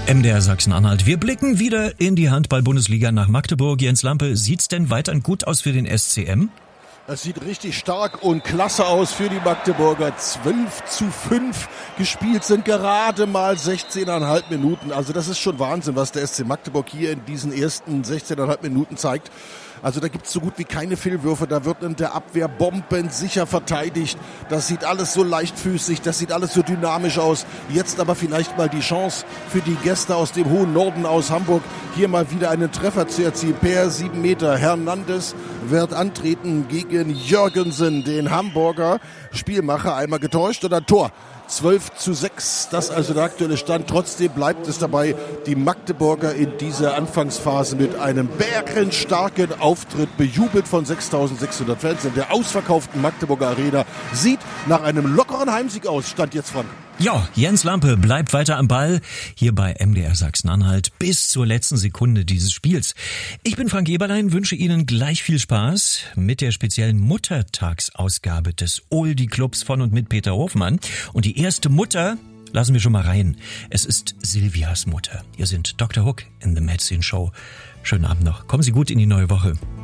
MDR Sachsen-Anhalt. Wir blicken wieder in die Handball-Bundesliga nach Magdeburg. Jens Lampe, sieht's denn weiterhin gut aus für den SCM? Es sieht richtig stark und klasse aus für die Magdeburger. 12:5 gespielt sind gerade mal 16,5 Minuten. Also das ist schon Wahnsinn, was der SC Magdeburg hier in diesen ersten 16,5 Minuten zeigt. Also da gibt's so gut wie keine Fehlwürfe, da wird in der Abwehr bombensicher verteidigt. Das sieht alles so leichtfüßig, das sieht alles so dynamisch aus. Jetzt aber vielleicht mal die Chance für die Gäste aus dem hohen Norden aus Hamburg, hier mal wieder einen Treffer zu erzielen. Per 7 Meter. Hernandez wird antreten gegen Jürgensen, den Hamburger Spielmacher. Einmal getäuscht oder Tor. 12:6, das also der aktuelle Stand. Trotzdem bleibt es dabei, die Magdeburger in dieser Anfangsphase mit einem bärenstarken Auftritt, bejubelt von 6.600 Fans in der ausverkauften Magdeburger Arena, sieht nach einem lockeren Heimsieg aus. Stand jetzt, Frank. Ja, Jens Lampe bleibt weiter am Ball, hier bei MDR Sachsen-Anhalt bis zur letzten Sekunde dieses Spiels. Ich bin Frank Eberlein, wünsche Ihnen gleich viel Spaß mit der speziellen Muttertagsausgabe des Oldie-Clubs von und mit Peter Hofmann. Und die erste Mutter lassen wir schon mal rein. Es ist Silvias Mutter. Hier sind Dr. Hook in the Medicine Show. Schönen Abend noch. Kommen Sie gut in die neue Woche.